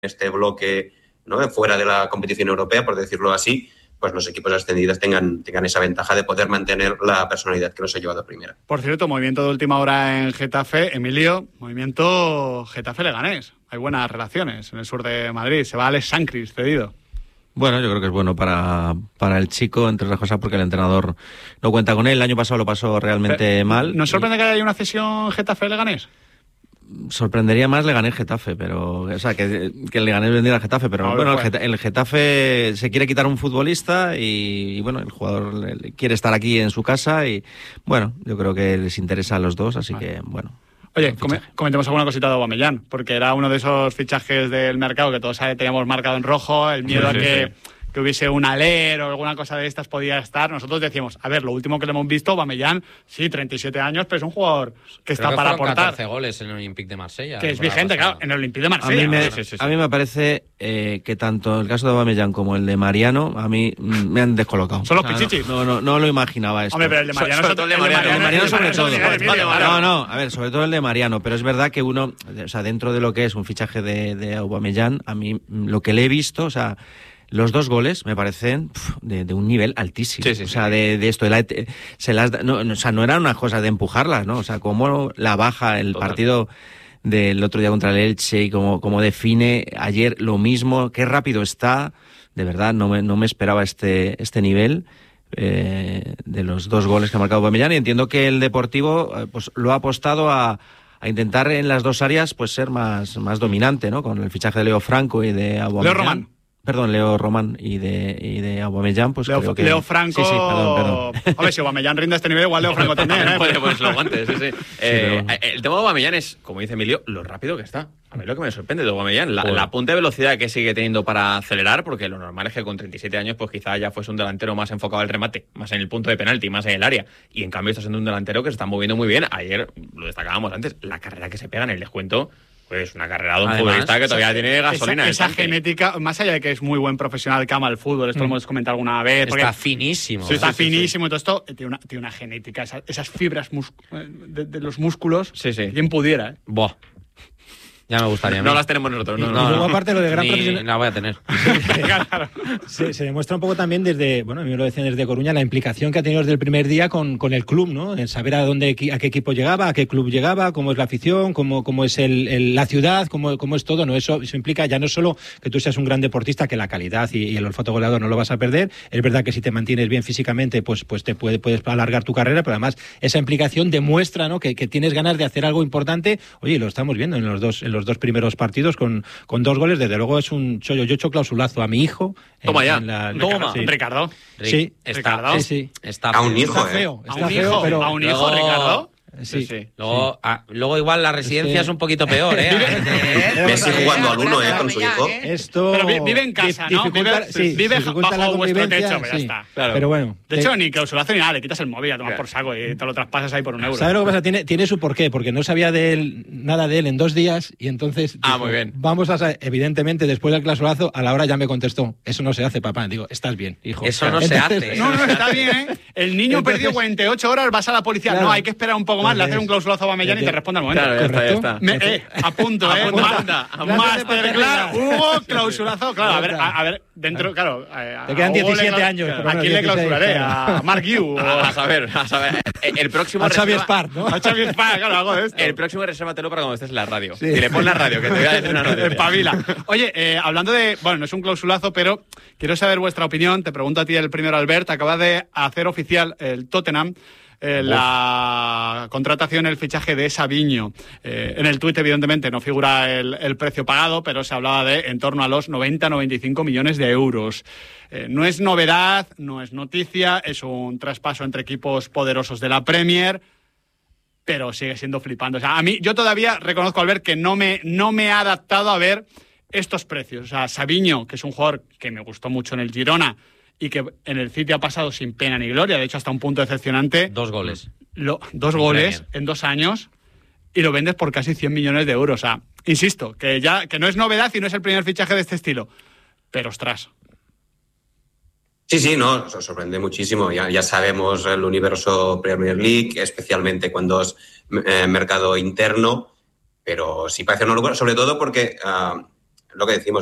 este bloque, ¿no?, fuera de la competición europea, por decirlo así, pues los equipos ascendidos tengan esa ventaja de poder mantener la personalidad que los ha llevado a primera. Por cierto, movimiento de última hora en Getafe. Emilio, movimiento Getafe-Leganés. Hay buenas relaciones en el sur de Madrid. Se va Alex Sancris, cedido. Bueno, yo creo que es bueno para el chico, entre otras cosas, porque el entrenador no cuenta con él. El año pasado lo pasó realmente mal. ¿Nos sorprende que haya una cesión Getafe-Leganés? Sorprendería más Leganés-Getafe, pero, o sea, que el Leganés vendiera al Getafe, pero bueno, el Getafe se quiere quitar un futbolista y bueno, el jugador quiere estar aquí en su casa y bueno, yo creo que les interesa a los dos, así que bueno. Oye, comentemos alguna cosita de Aubameyang, porque era uno de esos fichajes del mercado que todos teníamos marcado en rojo, el miedo a que hubiese un Haller o alguna cosa de estas podía estar. Nosotros decíamos, a ver, lo último que le hemos visto, Aubameyang, sí, 37 años, pero es un jugador que está para aportar. 14 goles en el Olympique de Marsella. Que es vigente, claro, en el Olympique de Marsella. A mí me parece que tanto el caso de Aubameyang como el de Mariano, a mí me han descolocado. ¿Son los pichichis? No lo imaginaba esto. Hombre, pero el de Mariano sobre todo. No, a ver, sobre todo el de Mariano, pero es verdad que uno, o sea, dentro de lo que es un fichaje de Aubameyang, a mí lo que le he visto, o sea, los dos goles me parecen de un nivel altísimo. Sí, o sea, de esto. O sea, no era una cosa de empujarlas, ¿no? O sea, cómo la baja el partido del otro día contra el Elche y cómo define ayer lo mismo. Qué rápido está. De verdad, no me esperaba este nivel de los dos goles que ha marcado Aubameyang. Y entiendo que el Deportivo pues lo ha apostado a intentar en las dos áreas pues ser más dominante, ¿no? Con el fichaje de Leo Franco y de Aubameyang. Leo Román y de Aubameyang, pues creo que... Leo Franco... Sí, perdón. A ver, si Aubameyang rinde a este nivel, igual Leo Franco también, ¿eh? Puede ponerse los guantes, sí. El tema de Aubameyang es, como dice Emilio, lo rápido que está. A mí lo que me sorprende de Aubameyang, la punta de velocidad que sigue teniendo para acelerar, porque lo normal es que con 37 años pues quizá ya fuese un delantero más enfocado al remate, más en el punto de penalti, más en el área. Y en cambio está siendo un delantero que se está moviendo muy bien. Ayer, lo destacábamos antes, la carrera que se pega en el descuento... Pues una carrera de un futbolista que todavía tiene gasolina. Esa genética, más allá de que es muy buen profesional que ama el fútbol, esto lo hemos comentado alguna vez. Está finísimo. Está finísimo y todo esto. Tiene una genética, esas fibras de los músculos. ¿Quién pudiera? Buah. Ya me gustaría. No las tenemos nosotros. No. Luego, aparte, lo de gran profesional. La voy a tener. Claro. Se demuestra un poco también desde, bueno, a mí me lo decían desde Coruña, la implicación que ha tenido desde el primer día con el club, ¿no? En saber a qué equipo llegaba, a qué club llegaba, cómo es la afición, cómo es la ciudad, cómo es todo, ¿no? Eso implica ya no solo que tú seas un gran deportista, que la calidad y el olfato goleador no lo vas a perder. Es verdad que si te mantienes bien físicamente, pues te puedes alargar tu carrera, pero además esa implicación demuestra, ¿no? Que tienes ganas de hacer algo importante. Oye, lo estamos viendo en los dos primeros partidos con 2 goles. Desde luego es un chollo. Yo he hecho clausulazo a mi hijo. Toma ya. Toma. Sí. Ricardo. Sí. Ricardo. Sí. Está a un hijo, está feo. A un hijo, Ricardo. Sí. Luego igual la residencia es un poquito peor, ¿eh? Messi jugando al 1, con su hijo. Esto pero vive en casa, ¿no? Vive bajo vuestro techo, pero ya está. Claro. Pero bueno. De hecho, ni clausulazo ni nada, le quitas el móvil, a tomar por saco y te lo traspasas ahí por €1. ¿Sabes lo que pasa? Tiene su porqué, porque no sabía nada de él en 2 días y entonces dijo, muy bien. Vamos evidentemente, después del clausurazo, a la hora ya me contestó, eso no se hace, papá. Digo, estás bien, hijo. Eso no se hace. No, está bien, ¿eh? El niño perdió 48 horas, vas a la policía. Claro. No, hay que esperar un poco más, le haces un clausulazo a Aubameyang y te responde al momento. Claro, ya está. Apunto, Masterclass, Hugo, clausurazo. Claro, a ver, dentro, claro. Te quedan 17 años. ¿A quién le clausuraré? ¿A Mark Yu? A saber. El próximo... A Xavi Espart, ¿no? A Xavi Espart, claro, algo de esto. El próximo resérvatelo para cuando estés en la radio. Y le pon la radio, que te voy a decir una noticia. Espabila. Oye, hablando de... Bueno, no es un clausulazo, pero quiero saber vuestra opinión. Te pregunto a ti el primero, Albert. Acaba de hacer oficial el Tottenham la contratación, el fichaje de Savinho. En el tuit, evidentemente, no figura el precio pagado, pero se hablaba de en torno a los 90-95 millones de euros. No es novedad, no es noticia, es un traspaso entre equipos poderosos de la Premier, pero sigue siendo flipante. O sea, a mí, yo todavía reconozco, Albert, que no me he adaptado a ver estos precios. O sea, Savinho, que es un jugador que me gustó mucho en el Girona, y que en el City ha pasado sin pena ni gloria, de hecho hasta un punto decepcionante. 2 goles. 2 goles en 2 años y lo vendes por casi 100 millones de euros. O sea, insisto, que no es novedad y no es el primer fichaje de este estilo. Pero ostras. Sí, no, nos sorprende muchísimo. Ya sabemos el universo Premier League, especialmente cuando es mercado interno, pero sí parece una locura, sobre todo porque lo que decimos,